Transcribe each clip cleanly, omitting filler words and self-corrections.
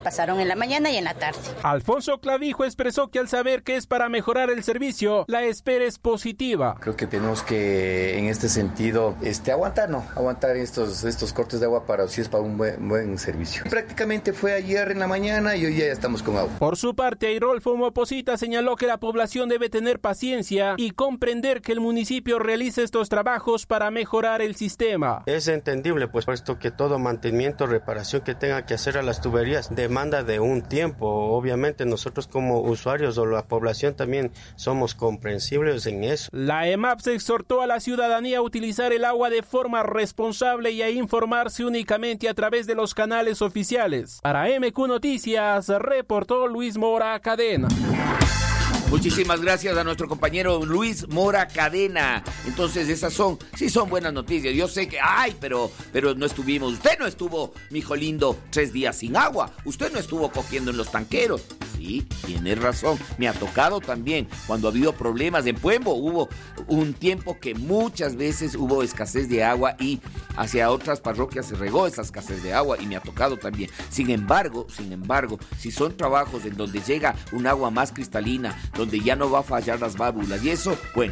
pasaron en la mañana y en la tarde. Alfonso Clavijo expresó que al saber que es para mejorar el servicio, la espera es positiva. Creo que tenemos que, en este sentido, aguantar estos cortes de agua si es para un buen servicio. Prácticamente fue ayer en la mañana y hoy ya estamos con agua. Por su parte, Airolfo Moposita señaló que la población debe tener paciencia y comprender que el municipio realice estos trabajos para mejorar el sistema. Es entendible, pues, puesto que todo mantenimiento, reparación que tenga que hacer a las tuberías demanda de un tiempo. Obviamente nosotros como usuarios o la población también somos comprensibles en eso. La EMAPS exhortó a la ciudadanía a utilizar el agua de forma responsable y a informarse únicamente a través de los canales oficiales. Para MQ Noticias, reportó Luis Mora Cadena. Muchísimas gracias a nuestro compañero Luis Mora Cadena. Entonces esas son buenas noticias. Yo sé que, pero no estuvimos. Usted no estuvo, mijo lindo, 3 días sin agua. Usted no estuvo cogiendo en los tanqueros. Sí, tiene razón. Me ha tocado también. Cuando ha habido problemas en Puembo, hubo un tiempo que muchas veces hubo escasez de agua y hacia otras parroquias se regó esa escasez de agua y me ha tocado también. Sin embargo, si son trabajos en donde llega un agua más cristalina, donde ya no va a fallar las válvulas y eso, bueno,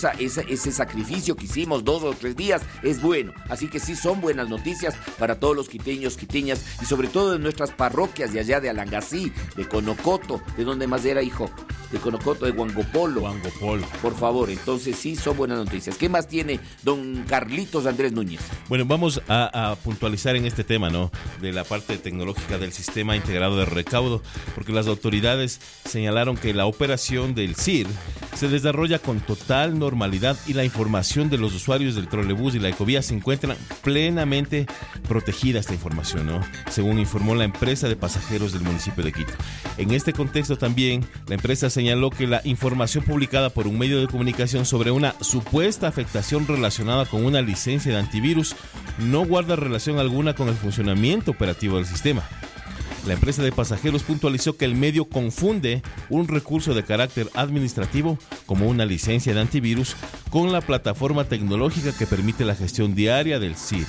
ese sacrificio que hicimos 2 o 3 días es bueno. Así que sí son buenas noticias para todos los quiteños, quiteñas y sobre todo en nuestras parroquias de allá de Alangací, de Conocoto, ¿de dónde más era, hijo? De Conocoto, de Huangopolo. Por favor, entonces sí son buenas noticias. ¿Qué más tiene don Carlitos Andrés Núñez? Bueno, vamos a puntualizar en este tema, ¿no? De la parte tecnológica del sistema integrado de recaudo, porque las autoridades señalaron que la operación del CIR se desarrolla con total normalidad y la información de los usuarios del trolebús y la ecovía se encuentran plenamente protegida esta información, ¿no? Según informó la empresa de pasajeros del municipio de Quito. En este contexto también, la empresa señaló que la información publicada por un medio de comunicación sobre una supuesta afectación relacionada con una licencia de antivirus no guarda relación alguna con el funcionamiento operativo del sistema. La empresa de pasajeros puntualizó que el medio confunde un recurso de carácter administrativo como una licencia de antivirus con la plataforma tecnológica que permite la gestión diaria del CIR,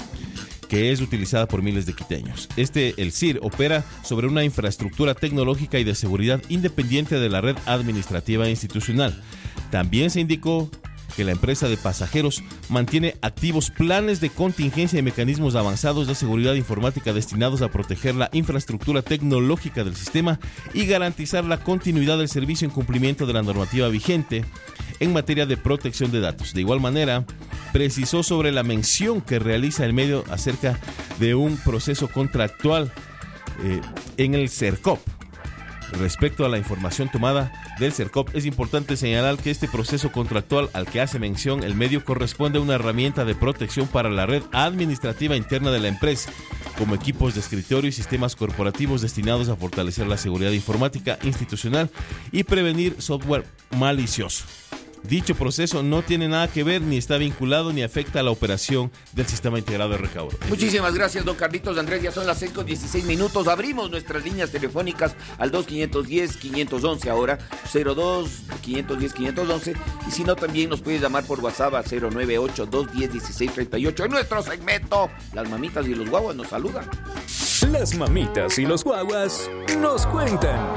que es utilizada por miles de quiteños. El CIR opera sobre una infraestructura tecnológica y de seguridad independiente de la red administrativa e institucional. También se indicó que la empresa de pasajeros mantiene activos planes de contingencia y mecanismos avanzados de seguridad informática destinados a proteger la infraestructura tecnológica del sistema y garantizar la continuidad del servicio en cumplimiento de la normativa vigente en materia de protección de datos. De igual manera, precisó sobre la mención que realiza el medio acerca de un proceso contractual en el CERCOP. Respecto a la información tomada del CERCOP, es importante señalar que este proceso contractual al que hace mención el medio corresponde a una herramienta de protección para la red administrativa interna de la empresa, como equipos de escritorio y sistemas corporativos destinados a fortalecer la seguridad informática institucional y prevenir software malicioso. Dicho proceso no tiene nada que ver, ni está vinculado, ni afecta a la operación del sistema integrado de recaudo. Muchísimas gracias, don Carlitos Andrés. Ya son las 6:16. Abrimos nuestras líneas telefónicas al 2-510-511 ahora, 02-510-511. Y si no, también nos puedes llamar por WhatsApp a 098-210-1638. En nuestro segmento, las mamitas y los guaguas nos saludan. Las mamitas y los guaguas nos cuentan.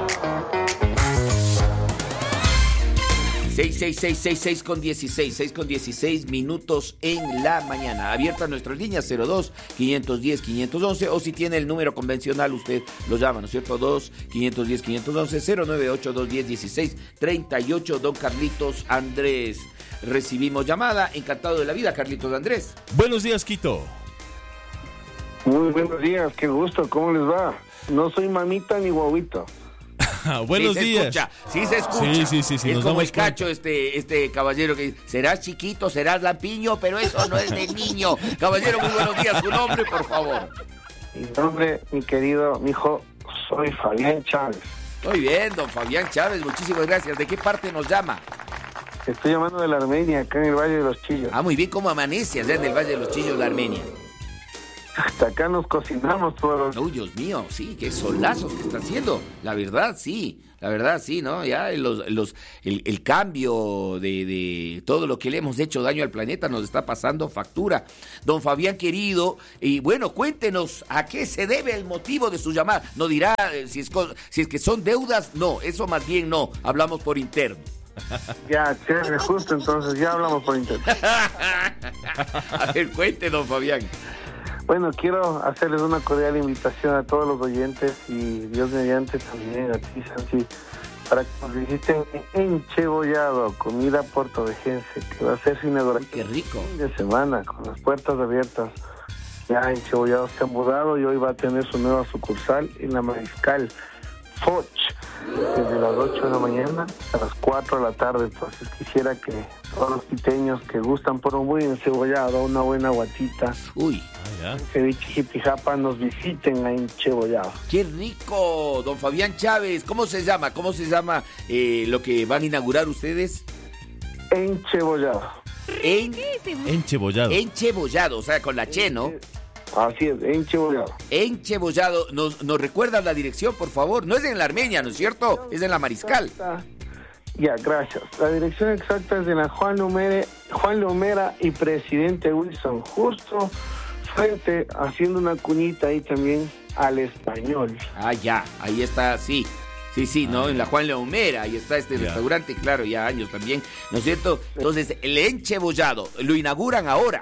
6:16 minutos en la mañana. Abiertas nuestras líneas 02-510-511 o si tiene el número convencional usted lo llama, ¿no es cierto? 2-510-511 098-210-1638. Don Carlitos Andrés. Recibimos llamada. Encantado de la vida, Carlitos Andrés. Buenos días, Quito. Muy buenos días, qué gusto, ¿cómo les va? No soy mamita ni guaguito. Buenos días. Sí se escucha. Sí. Es como el Cacho, este caballero que dice, serás chiquito, serás lampiño, pero eso no es de niño. Caballero, muy buenos días. Su nombre, por favor. Mi nombre, mi querido, mi hijo, soy Fabián Chávez. Muy bien, don Fabián Chávez, muchísimas gracias. ¿De qué parte nos llama? Estoy llamando de la Armenia, acá en el Valle de los Chillos. Muy bien, ¿cómo amanece allá en el Valle de los Chillos, la Armenia? Hasta acá nos cocinamos todos los... Uy, Dios mío, sí, qué solazos que está haciendo. La verdad, sí, ¿no? Ya el cambio de todo lo que le hemos hecho daño al planeta nos está pasando factura. Don Fabián querido, y bueno, cuéntenos a qué se debe el motivo de su llamada. No dirá si es que son deudas, no, eso más bien no, hablamos por interno. Ya, chévere, justo entonces, ya hablamos por internet. A ver, cuente, don Fabián. Bueno, quiero hacerles una cordial invitación a todos los oyentes y Dios mediante también a ti, Santi, para que nos visiten Encebollado, comida portovejense, que va a ser su inauguración. Qué rico. Fin de semana, con las puertas abiertas. Ya Encebollado se ha mudado y hoy va a tener su nueva sucursal en la Mariscal Foch, desde las 8 de la mañana a las 4 de la tarde. Entonces quisiera que todos los quiteños que gustan por un buen encebollado, una buena guatita, ceviche jipijapa, nos visiten a Encebollado. ¡Qué rico! Don Fabián Chávez, ¿cómo se llama lo que van a inaugurar ustedes? Encebollado. Encebollado. Encebollado, o sea, con la che, ¿no? Así es, Encebollado. Encebollado. ¿Nos recuerdas la dirección, por favor? No es en la Armenia, ¿no es cierto? Es en la Mariscal. Ya, gracias. La dirección exacta es de la Juan Lumera y Presidente Wilson, justo frente, haciendo una cuñita ahí también al Español. Ah, ya, ahí está, sí, ¿no? En la Juan Lumera, ahí está este restaurante, claro, ya años también, ¿no es cierto? Entonces, el Encebollado, ¿lo inauguran ahora?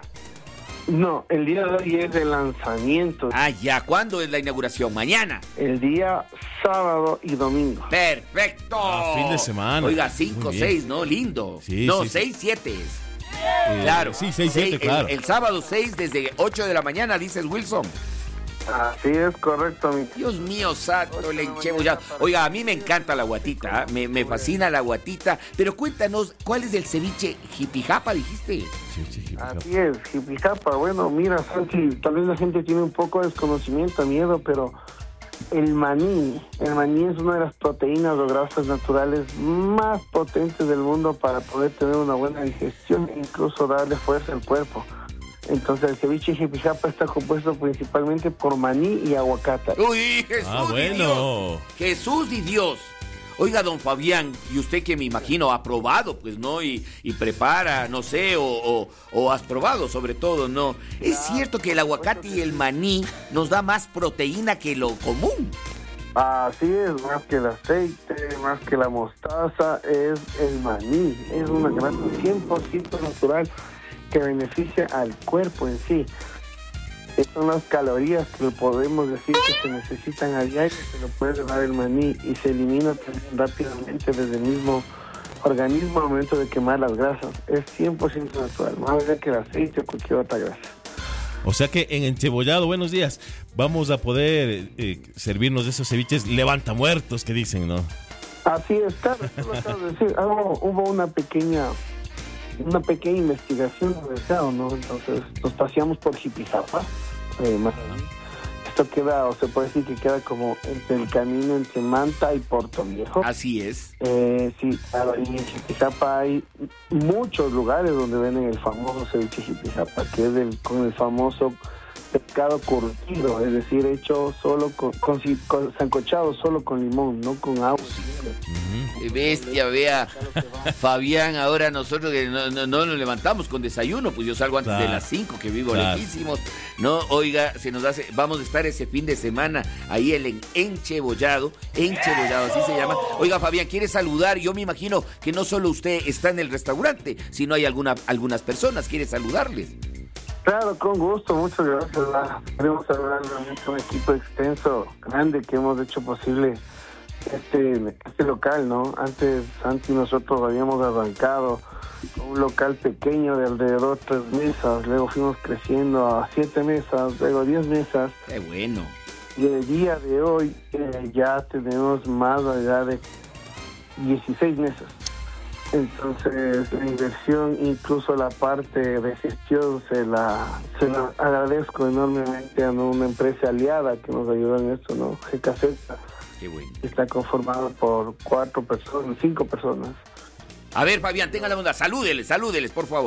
No, el día de hoy es el lanzamiento. Ah, ya, ¿cuándo es la inauguración? ¿Mañana? El día sábado y domingo. ¡Perfecto! Fin de semana. Oiga, 5, 6, ¿no? Lindo. Sí, no, sí, 6, 7 es. Claro. Sí, 6, 7, claro. El sábado 6 desde 8 de la mañana, dices Wilson. Así es, correcto, mi. Dios mío, santo, el encebollado. Oiga, a mí me encanta la guatita, ¿eh? me fascina la guatita. Pero cuéntanos, ¿cuál es el ceviche jipijapa, dijiste? Así es, jipijapa. Bueno, mira, Santi, tal vez la gente tiene un poco de desconocimiento, miedo, pero el maní es una de las proteínas o grasas naturales más potentes del mundo para poder tener una buena digestión e incluso darle fuerza al cuerpo. Entonces el ceviche jipijapa está compuesto principalmente por maní y aguacate. ¡Uy, Jesús! Bueno. Dios! ¡Jesús y Dios! Oiga, don Fabián, y usted que me imagino ha probado, pues, ¿no? Y prepara, no sé, o has probado sobre todo, ¿no? ¿Es cierto que el aguacate y el maní nos da más proteína que lo común? Así es, más que el aceite, más que la mostaza, es el maní. Es una grasa 100% natural que beneficia al cuerpo en sí. Estas son las calorías que podemos decir que se necesitan al día, que se lo puede dar el maní y se elimina también rápidamente desde el mismo organismo al momento de quemar las grasas. Es 100% natural, más allá que el aceite o cualquier otra grasa. O sea que en Encebollado, buenos días, vamos a poder servirnos de esos ceviches levantamuertos que dicen, ¿no? Así es, claro, tú lo acabas de decir. Hubo una pequeña investigación en el mercado, ¿no? Entonces nos paseamos por Jipijapa, esto queda, o se puede decir que queda como entre el camino entre Manta y Puerto Viejo. Así es. Sí, claro, y en Jipijapa hay muchos lugares donde venden el famoso ceviche Jipijapa, que es con el famoso pescado curtido, es decir, hecho solo con sancochado solo con limón, no con agua. Bestia, vea, Fabián, ahora nosotros que no nos levantamos con desayuno, pues yo salgo antes de las 5, que vivo lejísimos, no, oiga, vamos a estar ese fin de semana ahí el Encebollado, así se llama. Oiga, Fabián, ¿quiere saludar? Yo me imagino que no solo usted está en el restaurante, sino hay algunas personas, ¿quiere saludarles? Claro, con gusto, muchas gracias. Queremos saludar a un equipo extenso, grande, que hemos hecho posible este local, ¿no? Antes, Santi y nosotros habíamos arrancado con un local pequeño de alrededor 3 mesas, luego fuimos creciendo a 7 mesas, luego 10 mesas. ¡Qué bueno! Y el día de hoy ya tenemos más allá de 16 mesas. Entonces, la inversión, incluso la parte de gestión, se la agradezco enormemente a una empresa aliada que nos ayudó en esto, ¿no? GKZ. Qué bueno. Está conformado por 5 personas. A ver, Fabián, tenga la onda, salúdeles, por favor.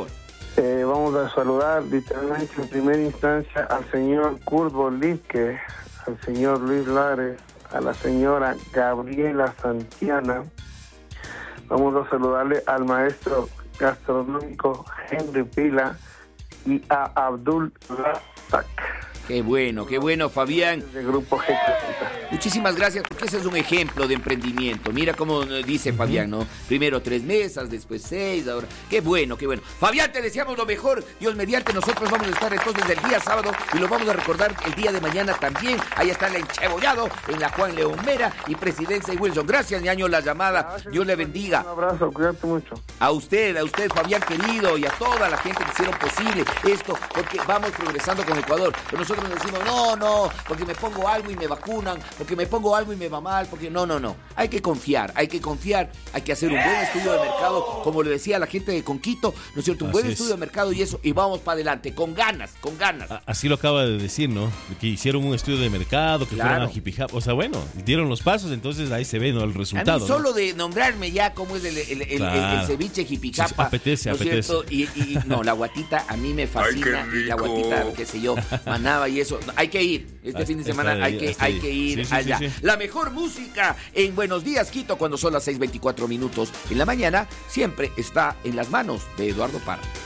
Vamos a saludar literalmente en primera instancia al señor Kurt Bolique, al señor Luis Lares, a la señora Gabriela Santiana. Vamos a saludarle al maestro gastronómico Henry Pila y a Abdul Razak. Qué bueno, Fabián. De Grupo G30. Muchísimas gracias, porque ese es un ejemplo de emprendimiento. Mira cómo dice Fabián, ¿no? Primero 3 mesas, después 6, ahora. Qué bueno. Fabián, te deseamos lo mejor. Dios mediante, nosotros vamos a estar entonces el día sábado y lo vamos a recordar el día de mañana también. Ahí está el Encebollado, en la Juan León Mera y Presidencia y Wilson. Gracias, ñaño, la llamada. Dios le bendiga. Un abrazo, cuídate mucho. A usted, Fabián querido, y a toda la gente que hicieron posible esto, porque vamos progresando con Ecuador. Pero nosotros nos decimos, no, porque me pongo algo y me vacunan, porque me pongo algo y me va mal, porque no. Hay que confiar, hay que hacer un buen estudio de mercado, como le decía la gente de Conquito, ¿no es cierto? Un buen estudio de mercado y eso, y vamos para adelante, con ganas. Así lo acaba de decir, ¿no? Que hicieron un estudio de mercado, que fueron a Hippie Hub, o sea, bueno, dieron los pasos, entonces ahí se ve, ¿no? El resultado. A mí solo de nombrarme ya como es el ceviche Jipicapa, sí, apetece. Y no, la guatita a mí me fascina. Ay, la guatita, qué sé yo, manaba y eso. Hay que ir. Este fin de semana hay que ir allá. Sí. La mejor música en Buenos Días, Quito, cuando son las 6:24 en la mañana, siempre está en las manos de Eduardo Parra.